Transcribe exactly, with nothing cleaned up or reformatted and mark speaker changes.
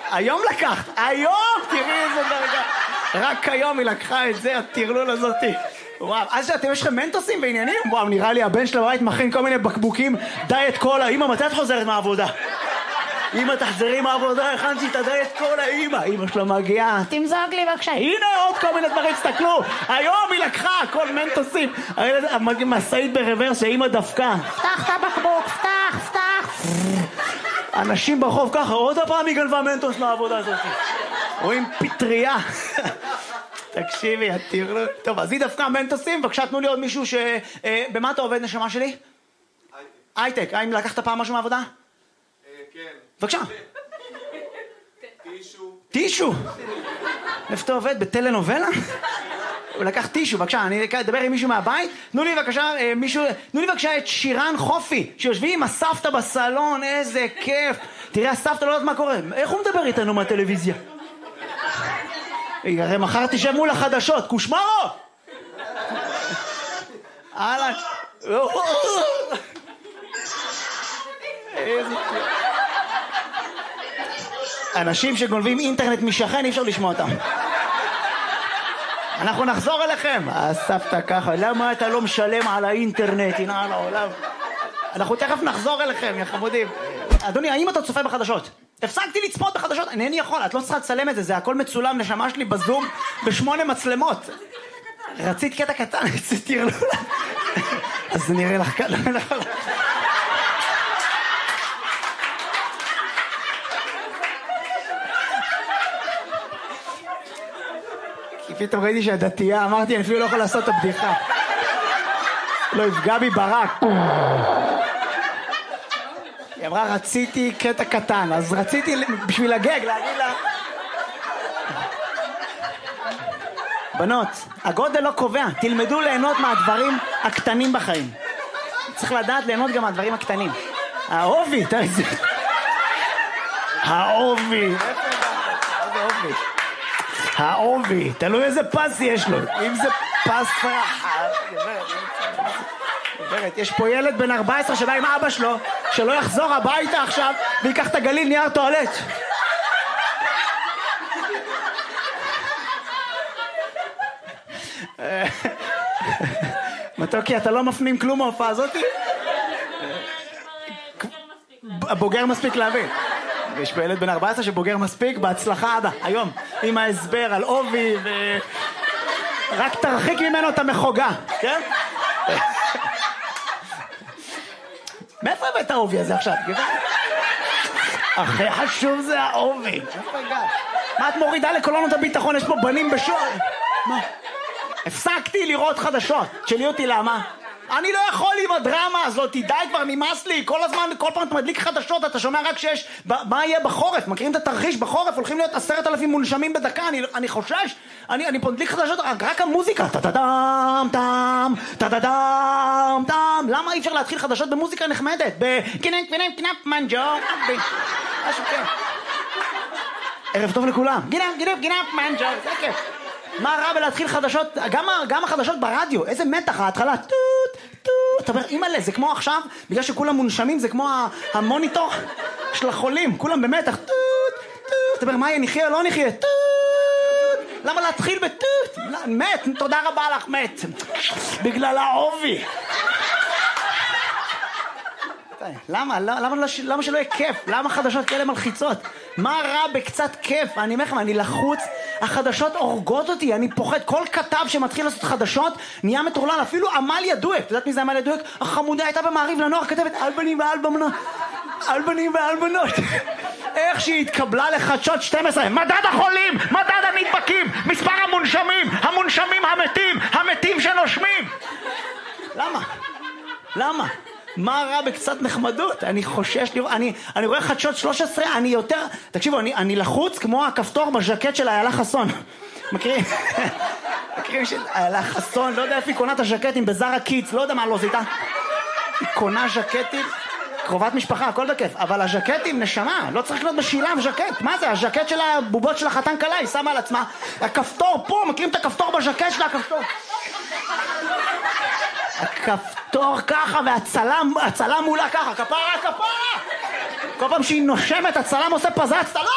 Speaker 1: היום לקחת, היום, תראי איזה דרגה. רק היום היא לקחה את זה, הטרלול הזאתי. וואו, אז שאתם, יש לכם מנטוסים בעניינים? וואו, נראה לי הבן של הבית מכין כל מיני בקבוקים, דיאט קולה. אמא, מתי את חוזרת מהעבודה? אמא, תחזרי מהעבודה, הכנתי את הדיאט קולה, אמא. אמא שלה מגיעה, תמזוג לי בבקשה. הנה עוד כל מיני דברים, תסתכלו. היום היא לקחה, כל מנטוסים. מסעית ברוורס שאמא דפקה. פתח את הבקבוק, פתח, פתח. אנשים ברחוב ככה, עוד הפעם היא גנבה מנטוס מהעבודה הזאת. רואים פטריה. תקשיבי, תראו. טוב, אז היא דווקא מנטוסים, בבקשה, תנו לי עוד מישהו ש... במה אתה עובד, נשמה שלי? הייטק. האם לקחת פעם משהו מהעבודה?
Speaker 2: כן.
Speaker 1: בבקשה.
Speaker 2: טישו.
Speaker 1: טישו? איפה אתה עובד? בטלנובלה? הוא לקח טישו, בבקשה, אני אדבר עם מישהו מהבית. תנו לי בבקשה, מישהו... תנו לי בבקשה את שירן חופי, שיושבים עם הסבתא בסלון, איזה כיף. תראה, הסבתא לא יודעת מה קורה. איך הוא מדבר איתנו מהטלוויזיה? הרי מחר תשב מול החדשות, קושמרו! הלאה. אנשים שגונבים אינטרנט משכן, אי אפשר לשמוע אותם. אנחנו נחזור אליכם. הסבתא ככה, למה אתה לא משלם על האינטרנט? הנה על העולם. אנחנו תכף נחזור אליכם, יא חמודים. אדוני, האם אתה צופה בחדשות? הפסקתי לצפות בחדשות, אינני יכול, את לא צריכה לצלם את זה, זה הכל מצולם, נשמה שלי בזום בשמונה מצלמות. רצית קטע קטן, תראו לה. אז נראה לך כאן. כי פתאום ראיתי שהדתייה, אמרתי, אני אפילו לא יכול לעשות את הבדיחה. לא יפגע בי ברק. היא אמרה, רציתי קטע קטן, אז רציתי בשביל הגג להגיד לה... בנות, הגודל לא קובע, תלמדו ליהנות מהדברים הקטנים בחיים. צריך לדעת ליהנות גם מהדברים הקטנים. האובי, תראי זה. האובי. איזה אובי? האובי, תלוי איזה פס יש לו. אם זה פס רחב... יש פה ילד בן ארבע עשרה שבא עם אבא שלו, שלא יחזור הביתה עכשיו ויקח את הגליל נייר טואלט. מתוקי, אתה לא מפנים כלום מההופעה הזאת? הבוגר מספיק להבין. יש פה ילד בן ארבע עשרה שבוגר מספיק, בהצלחה אבא, היום, עם ההסבר על אובי ו... רק תרחיק ממנו את המחוגה, כן? מאיפה הבאת האובי הזה עכשיו? הכי חשוב זה האובי. מה את מורידה לקולונות הביטחון? יש פה בנים בשור. מה? הפסקתי לראות חדשות. תשאלי אותי למה? אני לא יכול עם הדרמה הזאת, די כבר, נמאס לי. כל הזמן, כל פעם אתה מדליק חדשות, אתה שומע רק שיש... מה יהיה בחורף? מכירים את התרחיש בחורף? הולכים להיות עשרת אלפים מונשמים בדקה. אני, אני חושש. אני, אני פה מדליק חדשות, רק, רק המוזיקה. טה-טה-דם, טם, טה-טה-דם, טם. למה אי אפשר להתחיל חדשות במוזיקה נחמדת? בקינק, קינק, קינק, מנג'ו. משהו כן. ערב טוב לכולם. גינק, גינק, גינק, מנג'ו. זה כיף. מה רע בלהתחיל חדשות, גם, גם החדשות ברדיו, איזה מתח, ההתחלה, טוט, טוט, אתה אומר, אימא'לה, זה כמו עכשיו, בגלל שכולם מונשמים, זה כמו המוניטור של החולים, כולם במתח, טוט, טוט, אתה אומר, מה יהיה, נחיה או לא נחיה, טוט, למה להתחיל בטוט, מת, תודה רבה לך, מת, בגלל העובי. למה? למה, למה שלא יהיה כיף? למה חדשות כאלה מלחיצות? מה רע בקצת כיף? אני אומר לכם, אני לחוץ, החדשות הורגות אותי, אני פוחד. כל כתב שמתחיל לעשות חדשות נהיה מטורלל, אפילו עמליה דואק. אתה יודעת מי זה עמליה דואק? החמודה הייתה במעריב לנוער, כתבת על בנים ועל בנות, על בנים ועל בנות. איך שהיא התקבלה לחדשות שתים עשרה, מדד החולים, מדד הנדבקים, מספר המונשמים, המונשמים המתים, המתים שנושמים. למה? למה? מה רע בקצת נחמדות? אני חושש לראות, אני, אני רואה חדשות שלוש עשרה, אני יותר, תקשיבו, אני, אני לחוץ כמו הכפתור בז'קט של איילה חסון. מכירים? מכירים של איילה חסון, לא יודע איפה היא קונה את הז'קטים, בזארה קידס, לא יודע מה לא זה איתה. היא קונה ז'קטים, קרובת משפחה, הכל בכיף, אבל הז'קטים, נשמה, לא צריך לקנות בשילם ז'קט. מה זה? הז'קט של הבובות של החתן קלה, היא שמה על עצמה. הכפתור פה, מכירים את הכפתור בז'קט שלה, הכפתור. הכפתור ככה, והצלם, הצלם מולה ככה, כפרה, כפרה! כל פעם שהיא נושמת, הצלם עושה פזץ, אתה לא